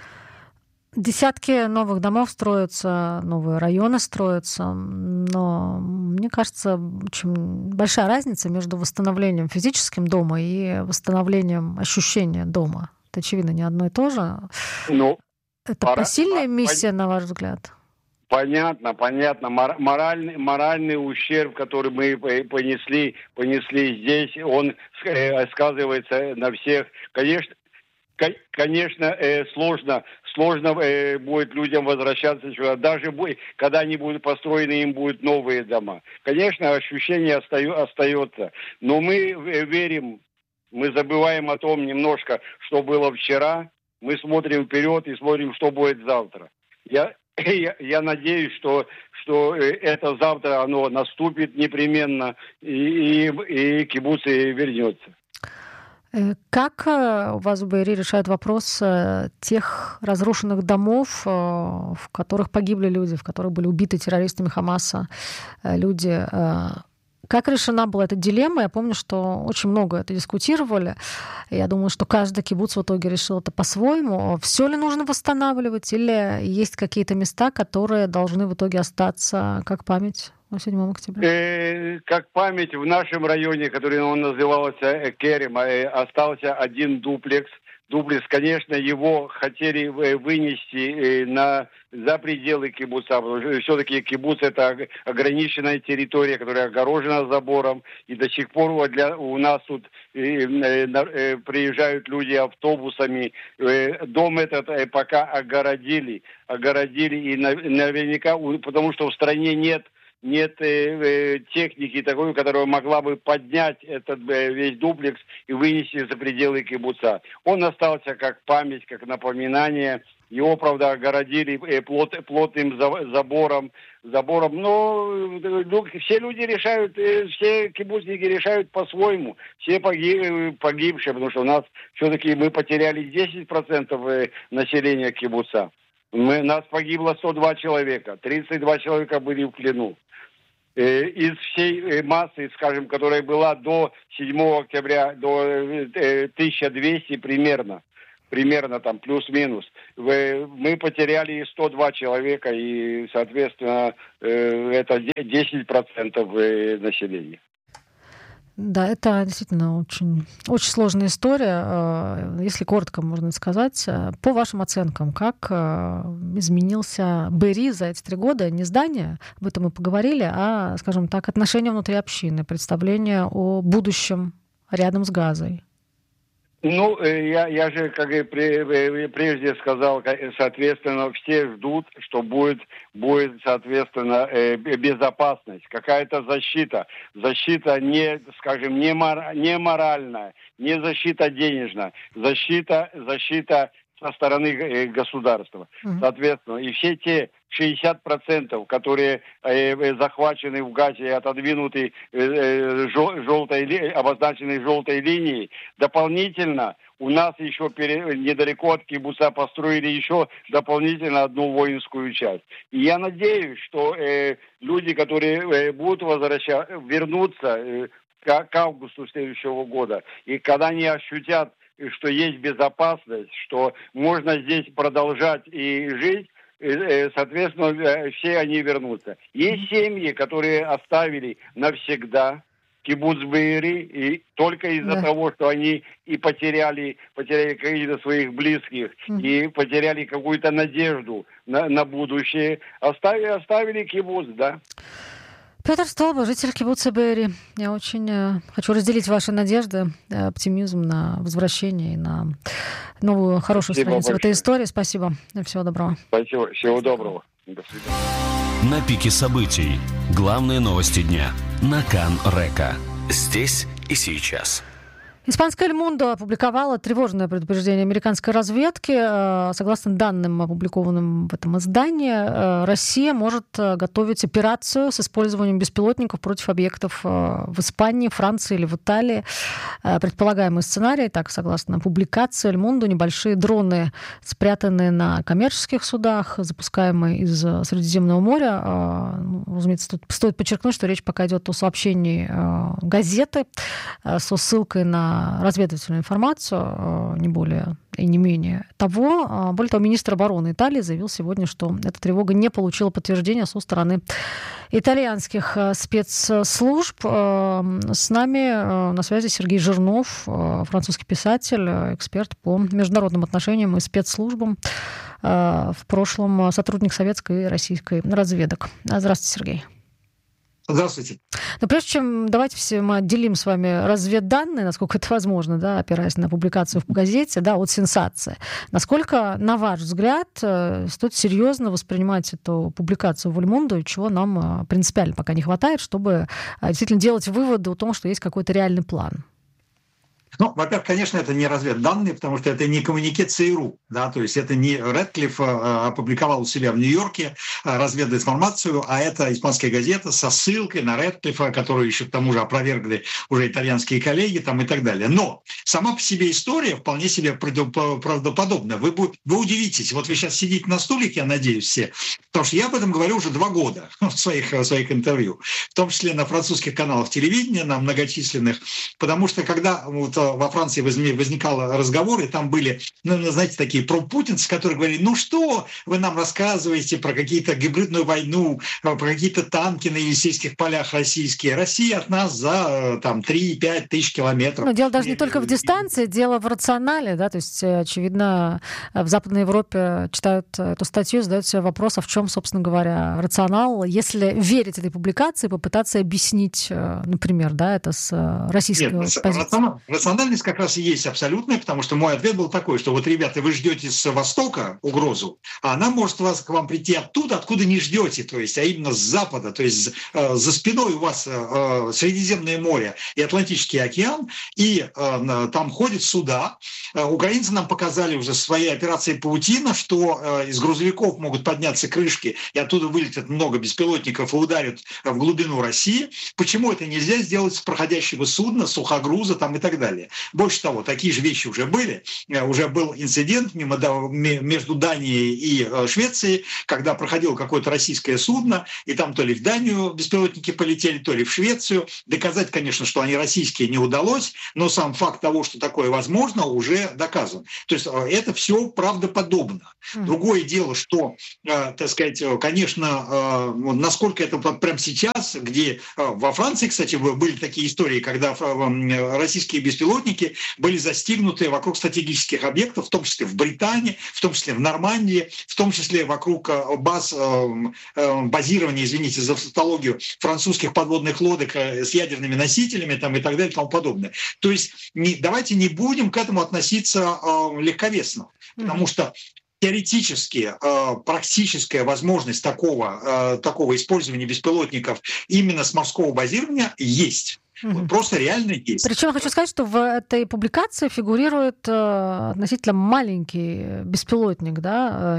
Десятки новых домов строятся, новые районы строятся, но мне кажется, очень большая разница между восстановлением физическим дома и восстановлением ощущения дома. Это, очевидно, не одно и то же. Ну, это пора, посильная миссия, пон... на ваш взгляд? Понятно, понятно. Моральный, моральный ущерб, который мы понесли, понесли здесь, он сказывается на всех. Конечно, конечно, сложно. Сложно э, будет людям возвращаться сюда. Даже будет, когда они будут построены, им будут новые дома. Конечно, ощущение остаю, остается. Но мы верим, мы забываем о том немножко, что было вчера. Мы смотрим вперед и смотрим, что будет завтра. Я, я, я надеюсь, что, что это завтра оно наступит непременно, и, и, и кибуц вернется. Как у вас в Беэри решают вопрос тех разрушенных домов, в которых погибли люди, в которых были убиты террористами Хамаса люди? Как решена была эта дилемма? Я помню, что очень много это дискутировали. Я думаю, что каждый кибуц в итоге решил это по-своему. Все ли нужно восстанавливать, или есть какие-то места, которые должны в итоге остаться как память? седьмого октября? Э, как память, в нашем районе, который он назывался Керем, остался один дуплекс, дуплекс, конечно, его хотели вынести на, за пределы кибуца, потому что все-таки кибуц — это ограниченная территория, которая огорожена забором, и до сих пор для, у нас тут приезжают люди автобусами. Дом этот пока огородили, огородили, и наверняка, потому что в стране нет нет э, техники такой, которая могла бы поднять этот э, весь дуплекс и вынести за пределы кибуца. Он остался как память, как напоминание. Его, правда, огородили э, плот, плотным забором, забором. Но э, все люди решают, э, все кибуцники решают по-своему. Все погиб, погибшие, потому что у нас все-таки мы потеряли десять процентов населения кибуца. Мы, нас погибло сто два человека, тридцать два человека были в плену. Из всей массы, скажем, которая была до седьмого октября, до тысяча двести примерно, примерно там плюс-минус, мы потеряли сто два человека, и, соответственно, это десять процентов населения. Да, это действительно очень, очень сложная история. Если коротко можно сказать, по вашим оценкам, как изменился Бери за эти три года? Не здание, об этом мы поговорили, а, скажем так, отношения внутри общины, представление о будущем рядом с Газой. Ну, я, я же, как и прежде сказал, соответственно, все ждут, что будет, будет, соответственно, безопасность, какая-то защита. Защита не, скажем, не, мор, не моральная, не защита денежная, защита, защита со стороны государства. Mm-hmm. Соответственно, и все те шестьдесят процентов, которые э, захвачены в Газе и отодвинуты э, желтой, обозначены желтой линией, дополнительно у нас еще пере, недалеко от кибуца построили еще дополнительно одну воинскую часть. И я надеюсь, что э, люди, которые э, будут возвращаться, вернуться э, к, к августу следующего года, и когда они ощутят, что есть безопасность, что можно здесь продолжать и жить, соответственно, все они вернутся. Есть семьи, которые оставили навсегда кибуц Бери, и только из-за да. того, что они и потеряли, потеряли каких-то своих близких, mm. и потеряли какую-то надежду на, на будущее, оставили, оставили кибуц, да. Петр Столба, житель кибуца Бери. Я очень э, хочу разделить ваши надежды, э, оптимизм на возвращение и на новую хорошую Спасибо страницу большое. В этой истории. Спасибо. Всего доброго. Спасибо. Всего доброго. До свидания. На пике событий. Главные новости дня. На Кан-Река. Здесь и сейчас. Испанская «Эль Мундо» опубликовала тревожное предупреждение американской разведки. Согласно данным, опубликованным в этом издании, Россия может готовить операцию с использованием беспилотников против объектов в Испании, Франции или в Италии. Предполагаемый сценарий, так, согласно публикации «Эль Мундо», небольшие дроны, спрятанные на коммерческих судах, запускаемые из Средиземного моря. Разумеется, тут стоит подчеркнуть, что речь пока идет о сообщении газеты со ссылкой на разведывательную информацию, не более и не менее того. Более того, министр обороны Италии заявил сегодня, что эта тревога не получила подтверждения со стороны итальянских спецслужб. С нами на связи Сергей Жирнов, французский писатель, эксперт по международным отношениям и спецслужбам, в прошлом сотрудник советской и российской разведок. Здравствуйте, Сергей. Здравствуйте. Но прежде чем давайте все мы отделим с вами разведданные, насколько это возможно, да, опираясь на публикацию в газете, да, от сенсации. Насколько, на ваш взгляд, стоит серьезно воспринимать эту публикацию в «Эль Мундо», и чего нам принципиально пока не хватает, чтобы действительно делать выводы о том, что есть какой-то реальный план? Ну, во-первых, конечно, это не разведданные, потому что это не коммюнике ЦРУ, да, то есть это не Рэдклифф опубликовал у себя в Нью-Йорке развединформацию, а это испанская газета со ссылкой на Рэдклиффа, которую еще к тому же опровергли уже итальянские коллеги там и так далее. Но сама по себе история вполне себе правдоподобна. Вы, вы удивитесь, вот вы сейчас сидите на стуле, я надеюсь, все, потому что я об этом говорю уже два года в своих, в своих интервью, в том числе на французских каналах телевидения, на многочисленных, потому что когда вот что во Франции возникал разговор, и там были, ну, знаете, такие пропутинцы, которые говорили, ну что вы нам рассказываете про какие-то гибридную войну, про какие-то танки на Елисейских полях российские. Россия от нас за там три-пять тысяч километров. Но дело даже не только в дистанции, дело в рационале, да, то есть, очевидно, в Западной Европе читают эту статью, задают себе вопрос, а в чем, собственно говоря, рационал, если верить этой публикации, попытаться объяснить, например, да, это с российской Нет, позиции. Рациональность как раз и есть абсолютная, потому что мой ответ был такой, что вот, ребята, вы ждете с востока угрозу, а она может вас, к вам прийти оттуда, откуда не ждете, то есть, а именно с запада, то есть э, за спиной у вас э, Средиземное море и Атлантический океан, и э, там ходят суда. Э, украинцы нам показали уже своей операцией «Паутина», что э, из грузовиков могут подняться крышки, и оттуда вылетят много беспилотников и ударят в глубину России. Почему это нельзя сделать с проходящего судна, сухогруза там и так далее? Больше того, такие же вещи уже были. Э, уже был инцидент мимо, между Данией и э, Швецией, когда проходило какое-то российское судно, и там то ли в Данию беспилотники полетели, то ли в Швецию. Доказать, конечно, что они российские, не удалось, но сам факт того, что такое возможно, уже доказан. То есть это все правдоподобно. Mm-hmm. Другое дело, что, э, так сказать, конечно, э, насколько это прямо сейчас, где э, во Франции, кстати, были такие истории, когда э, российские беспилотники были застигнуты вокруг стратегических объектов, в том числе в Британии, в том числе в Нормандии, в том числе вокруг э, баз э, э, базирования, извините за тавтологию, французских подводных лодок э, с ядерными носителями там, и так далее и тому подобное. То есть не, давайте не будем к этому относиться э, легковесно, mm-hmm. потому что теоретически э, практическая возможность такого, э, такого использования беспилотников именно с морского базирования есть. Вот просто реально есть. Причем я хочу сказать, что в этой публикации фигурирует э, относительно маленький беспилотник, да,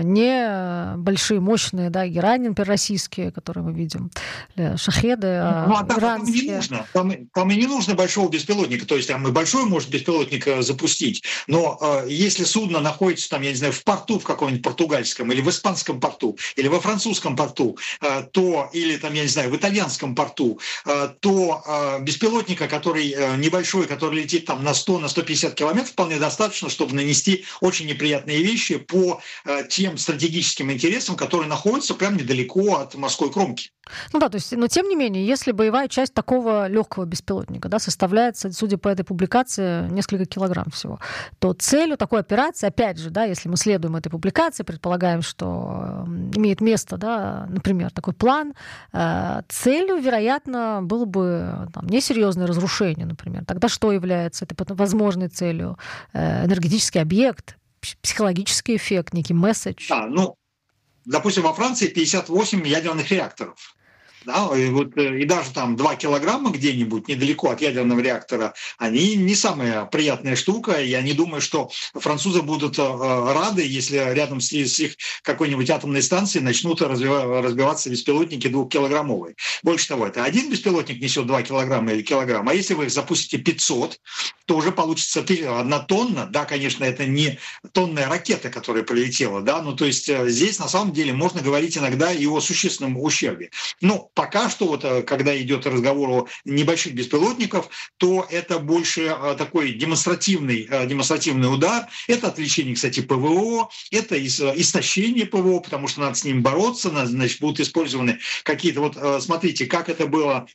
не большие, мощные, да, Иранин, например, российские, которые мы видим, или шахеды, а ну, а там, иранские. Там и, не нужно, там, там и не нужно большого беспилотника, то есть там и большой может беспилотник запустить, но э, если судно находится там, я не знаю, в порту в каком-нибудь португальском, или в испанском порту, или во французском порту, э, то, или там, я не знаю, в итальянском порту, э, то э, беспилотник Беспилотника, который э, небольшой, который летит там на сто - сто пятьдесят километров, вполне достаточно, чтобы нанести очень неприятные вещи по э, тем стратегическим интересам, которые находятся прямо недалеко от морской кромки. Ну да, то есть, но тем не менее, если боевая часть такого легкого беспилотника, да, составляет, судя по этой публикации, несколько килограмм всего, то целью такой операции, опять же, да, если мы следуем этой публикации, предполагаем, что имеет место, да, например, такой план, э, целью, вероятно, было бы там, несерьезное разрушение, например. Тогда что является этой возможной целью? Э, энергетический объект, психологический эффект, некий месседж? Да, ну, допустим, во Франции пятьдесят восемь ядерных реакторов. Да, и, вот, и даже там два килограмма где-нибудь недалеко от ядерного реактора, они не самая приятная штука, и я не думаю, что французы будут э, рады, если рядом с, с их какой-нибудь атомной станцией начнут развивать, разбиваться беспилотники двухкилограммовые. Больше того, это один беспилотник несет два килограмма или килограмм, а если вы их запустите пятьсот, то уже получится одна тонна. Да, конечно, это не тонная ракета, которая полетела, да, ну то есть здесь на самом деле можно говорить иногда и о существенном ущербе. Но пока что, вот, когда идет разговор о небольших беспилотниках, то это больше такой демонстративный, демонстративный удар. Это отвлечение, кстати, ПВО, это истощение ПВО, потому что надо с ним бороться, значит, будут использованы какие-то... Вот смотрите, как это было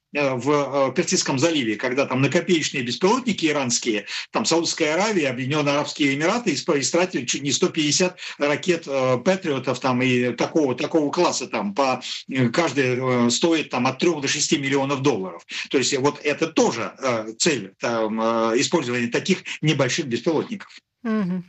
в Персидском заливе, когда там накопеечные беспилотники иранские, там Саудовская Аравия, Объединенные Арабские Эмираты истратили чуть не сто пятьдесят ракет Патриотов там, и такого, такого класса, там, по каждой сто стоит там, от трёх до шести миллионов долларов. То есть вот это тоже э, цель там, э, использования таких небольших беспилотников. Угу.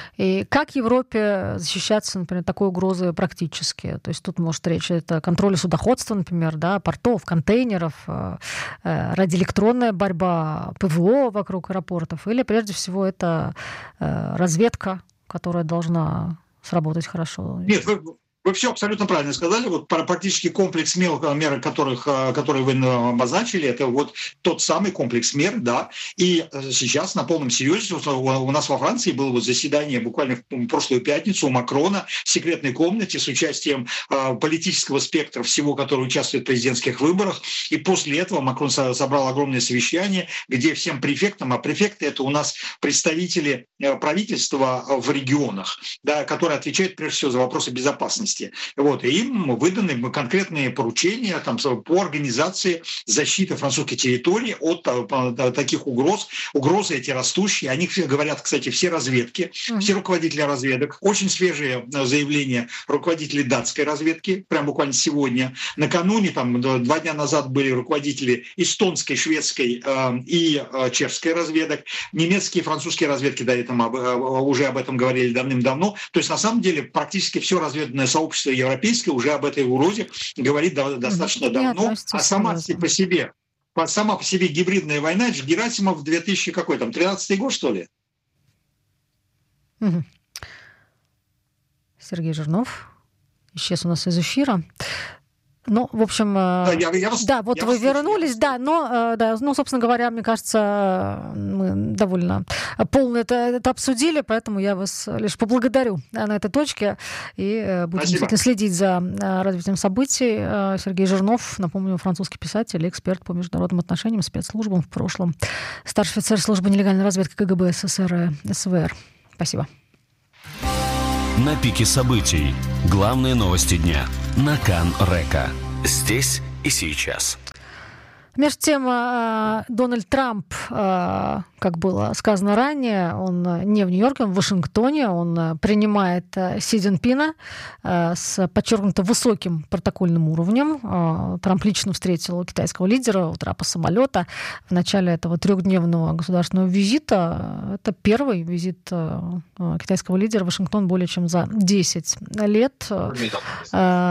И как Европе защищаться, например, такой угрозы практически? То есть тут может речь это контроль судоходства, например, да, портов, контейнеров, э, радиоэлектронная борьба, ПВО вокруг аэропортов, или прежде всего это э, разведка, которая должна сработать хорошо? Нет, вы... Вы все абсолютно правильно сказали. Вот практически комплекс мер, мер которых, которые вы обозначили, это вот тот самый комплекс мер, да. И сейчас на полном серьезе у нас во Франции было вот заседание буквально в прошлую пятницу у Макрона в секретной комнате с участием политического спектра всего, который участвует в президентских выборах. И после этого Макрон собрал огромное совещание, где всем префектам, а префекты — это у нас представители правительства в регионах, да, которые отвечают прежде всего за вопросы безопасности. Вот, и им выданы конкретные поручения там, по организации защиты французской территории от, от таких угроз. Угрозы эти растущие. О них говорят, кстати, все разведки, mm-hmm. все руководители разведок. Очень свежие заявления руководителей датской разведки, прям буквально сегодня. Накануне, там, два дня назад были руководители эстонской, шведской э, и э, чешской разведок. Немецкие и французские разведки да, там, э, уже об этом говорили давным-давно. То есть, на самом деле, практически все разведное сообщество Общество европейское уже об этой угрозе говорит достаточно давно, а сама по себе, сама по себе гибридная война, это же Герасимов в две тысячи какой там, тринадцатый год, что ли? Угу. Сергей Жирнов исчез у нас из эфира. Ну, в общем, да, я, я вас, да вот я вы вернулись, да, но, да, ну, собственно говоря, мне кажется, мы довольно полно это, это обсудили, поэтому я вас лишь поблагодарю на этой точке и будем действительно следить за развитием событий. Сергей Жирнов, напомню, французский писатель, эксперт по международным отношениям, спецслужбам в прошлом, старший офицер службы нелегальной разведки КГБ СССР и СВР. Спасибо. На пике событий. Главные новости дня. На Кан-Река. Здесь и сейчас. Между тем, Дональд Трамп, как было сказано ранее, он не в Нью-Йорке, он в Вашингтоне, он принимает Си Цзиньпина с подчеркнуто высоким протокольным уровнем. Трамп лично встретил китайского лидера у трапа самолета в начале этого трехдневного государственного визита. Это первый визит китайского лидера в Вашингтон более чем за десять лет. С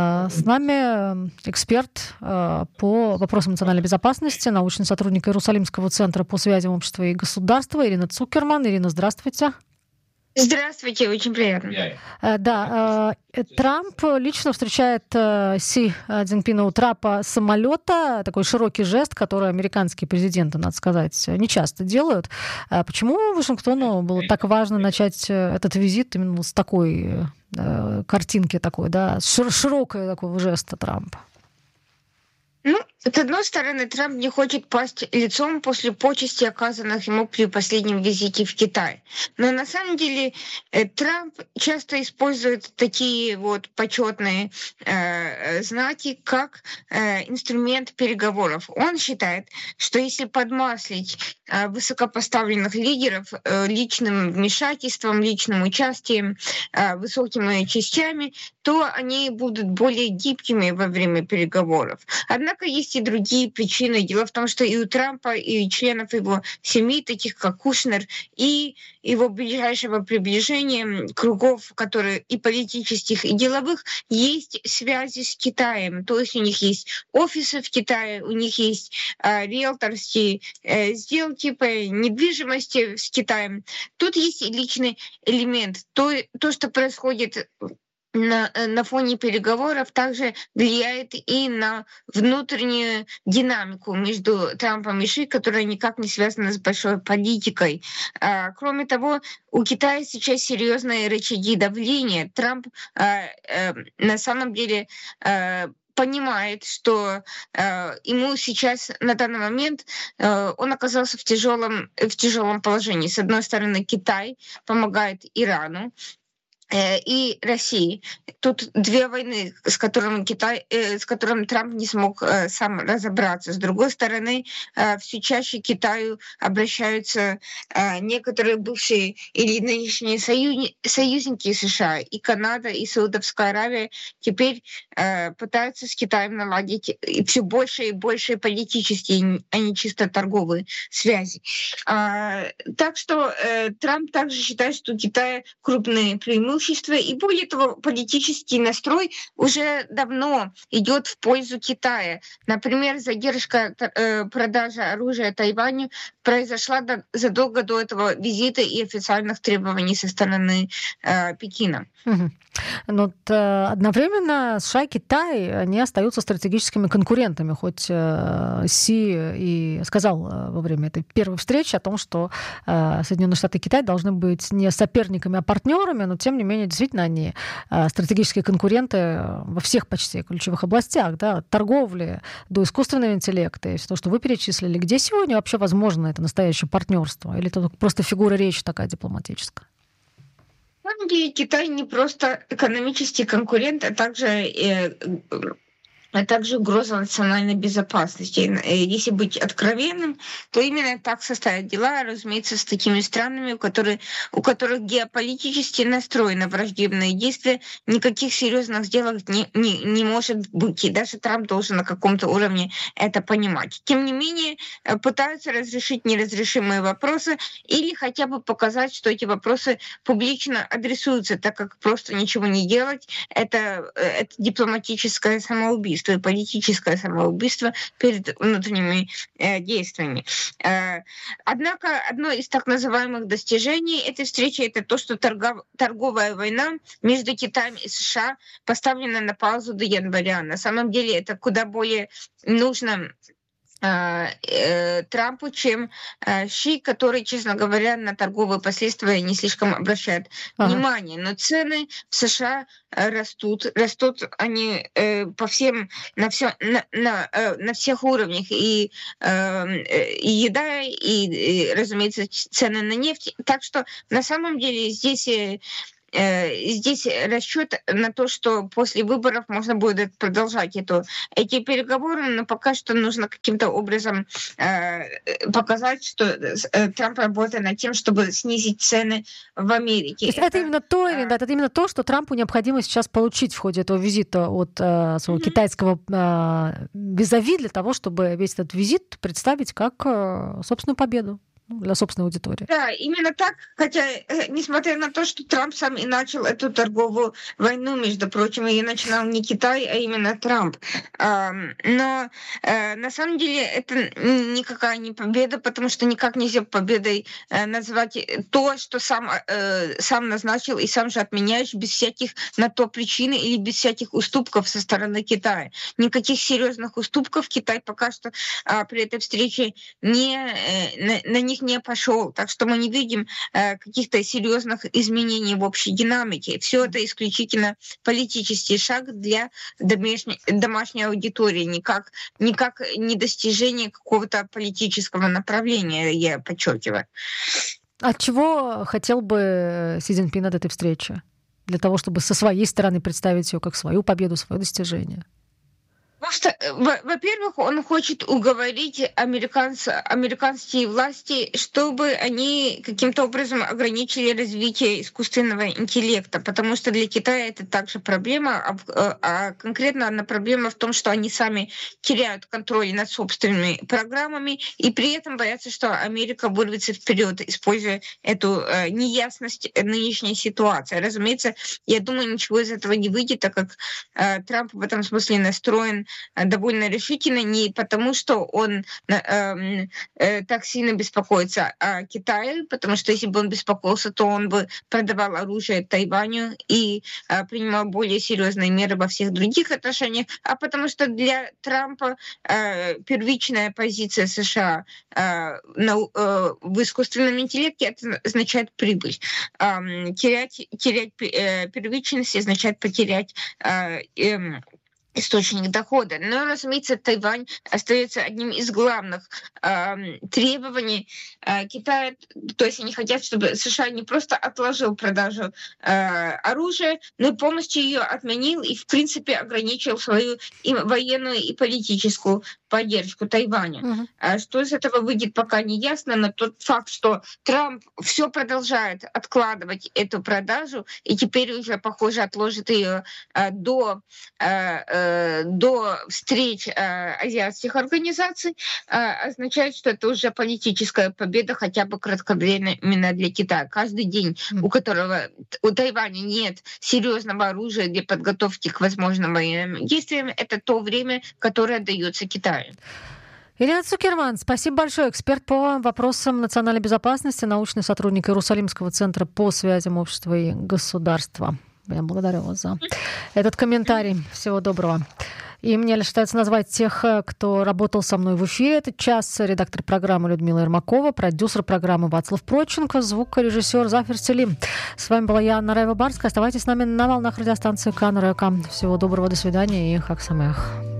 нами эксперт по вопросам национальной безопасности, научный сотрудник Иерусалимского центра по связям общества и государства Ирина Цукерман. Ирина, здравствуйте. Здравствуйте, очень приятно. Да, Трамп лично встречает Си Цзиньпина у трапа самолета. Такой широкий жест, который американские президенты, надо сказать, не часто делают. Почему Вашингтону было так важно начать этот визит именно с такой картинки, такой, да, широкого такого жеста Трампа? Ну, с одной стороны, Трамп не хочет пасть лицом после почестей, оказанных ему при последнем визите в Китай. Но на самом деле Трамп часто использует такие вот почетные э, знаки, как э, инструмент переговоров. Он считает, что если подмаслить э, высокопоставленных лидеров э, личным вмешательством, личным участием, э, высокими частями, то они будут более гибкими во время переговоров. Однако есть и другие причины. Дело в том, что и у Трампа, и у членов его семьи, таких как Кушнер, и его ближайшего приближения, кругов, которые и политических, и деловых, есть связи с Китаем. То есть у них есть офисы в Китае, у них есть э, риэлторские э, сделки по недвижимости с Китаем. Тут есть и личный элемент. То, то что происходит На, на фоне переговоров, также влияет и на внутреннюю динамику между Трампом и Ши, которая никак не связана с большой политикой. А, кроме того, у Китая сейчас серьезные рычаги давления. Трамп а, а, на самом деле а, понимает, что э, ему сейчас на данный момент э, он оказался в тяжелом, в тяжелом положении. С одной стороны, Китай помогает Ирану и России. Тут две войны, с которыми Китай, э, с которыми Трамп не смог э, сам разобраться. С другой стороны, э, все чаще к Китаю обращаются э, некоторые бывшие или нынешние союз, союзники США, и Канада, и Саудовская Аравия теперь э, пытаются с Китаем наладить все больше и больше политические, а не чисто торговые связи. А, так что э, Трамп также считает, что у Китая крупные преимущества сообщества, и более того, политический настрой уже давно идет в пользу Китая. Например, задержка э, продажи оружия Тайваню произошла до, задолго до этого визита и официальных требований со стороны э, Пекина. Угу. Но вот, э, одновременно США и Китай, они остаются стратегическими конкурентами, хоть э, Си и сказал э, во время этой первой встречи о том, что э, Соединенные Штаты и Китай должны быть не соперниками, а партнерами, но тем не менее действительно они э, стратегические конкуренты во всех почти ключевых областях, да, от торговли до искусственного интеллекта и все то, что вы перечислили. Где сегодня вообще возможно это настоящее партнерство? Или это просто фигура речи такая дипломатическая? На самом деле Китай не просто экономический конкурент, а также, э, а также угроза национальной безопасности. Если быть откровенным, то именно так состоят дела, разумеется, с такими странами, у которых, у которых геополитически настроены враждебные действия, никаких серьезных сделок не, не, не может быть. И даже Трамп должен на каком-то уровне это понимать. Тем не менее, пытаются разрешить неразрешимые вопросы или хотя бы показать, что эти вопросы публично адресуются, так как просто ничего не делать — это, это дипломатическое самоубийство и политическое самоубийство перед внутренними э, действиями. Э, однако одно из так называемых достижений этой встречи — это то, что торгов, торговая война между Китаем и США поставлена на паузу до января. На самом деле это куда более нужно Трампу, чем Ши, который, честно говоря, на торговые последствия не слишком обращает ага. внимание. Но цены в США растут, растут они по всем, на, все, на, на, на всех уровнях. И, и еда, и, и, разумеется, цены на нефть. Так что на самом деле здесь... Здесь расчет на то, что после выборов можно будет продолжать эту, эти переговоры, но пока что нужно каким-то образом э, показать, что э, Трамп работает над тем, чтобы снизить цены в Америке. То есть это, это именно то, э, да, это именно то, что Трампу необходимо сейчас получить в ходе этого визита от э, своего mm-hmm. китайского э, визави для того, чтобы весь этот визит представить как э, собственную победу для собственной аудитории. Да, именно так, хотя, несмотря на то, что Трамп сам и начал эту торговую войну, между прочим, и начинал не Китай, а именно Трамп. Но на самом деле это никакая не победа, потому что никак нельзя победой назвать то, что сам, сам назначил и сам же отменяешь без всяких на то причины или без всяких уступков со стороны Китая. Никаких серьезных уступков Китай пока что при этой встрече не, на, на них не пошел, так что мы не видим э, каких-то серьезных изменений в общей динамике. Все это исключительно политический шаг для домашней, домашней аудитории, никак, никак не достижение какого-то политического направления, я подчеркиваю. От чего хотел бы Си Цзиньпин от этой встречи? Для того, чтобы со своей стороны представить ее как свою победу, свое достижение? Просто, во-первых, он хочет уговорить американские власти, чтобы они каким-то образом ограничили развитие искусственного интеллекта, потому что для Китая это также проблема, а, а конкретно одна проблема в том, что они сами теряют контроль над собственными программами и при этом боятся, что Америка вырвется вперед, используя эту э, неясность нынешней сsituation. Разумеется, я думаю, ничего из этого не выйдет, так как э, Трамп в этом смысле настроен довольно решительно, не потому, что он э, э, так сильно беспокоится о Китае, потому что если бы он беспокоился, то он бы продавал оружие Тайваню и э, принимал более серьезные меры во всех других отношениях, а потому что для Трампа э, первичная позиция США э, на, э, в искусственном интеллекте это означает прибыль. Э, терять терять э, первичность означает потерять э, э, источник дохода. Но, разумеется, Тайвань остается одним из главных э, требований э, Китая. То есть они хотят, чтобы США не просто отложил продажу э, оружия, но и полностью ее отменил и, в принципе, ограничил свою и военную, и политическую поддержку Тайваня. Мгм. А Что из этого выйдет, пока не ясно, но тот факт, что Трамп все продолжает откладывать эту продажу, и теперь уже, похоже, отложит ее а, до, а, э, до встреч а, азиатских организаций, а, означает, что это уже политическая победа хотя бы кратковременно для Китая. Каждый день, Мгм. у которого у Тайваня нет серьезного оружия для подготовки к возможным военным действиям, это то время, которое дается Китаю. Илья Цукерман, спасибо большое. Эксперт по вопросам национальной безопасности, научный сотрудник Иерусалимского центра по связям общества и государства. Я благодарю вас за этот комментарий. Всего доброго. И мне лишь остается назвать тех, кто работал со мной в эфире этот час. Редактор программы Людмила Ермакова, продюсер программы Вацлав Проченко, звукорежиссер Зафир Селим. С вами была я, Анна Раева-Барская. Оставайтесь с нами на волнах радиостанции Кан Река. Всего доброго, до свидания и хак самех.